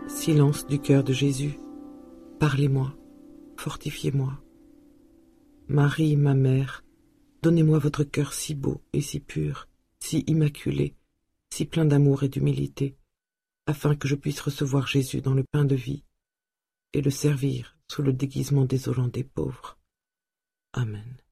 Silence du cœur de Jésus, parlez-moi, fortifiez-moi. Marie, ma mère, donnez-moi votre cœur si beau et si pur, si immaculé, si plein d'amour et d'humilité, afin que je puisse recevoir Jésus dans le pain de vie et le servir sous le déguisement désolant des pauvres. Amen.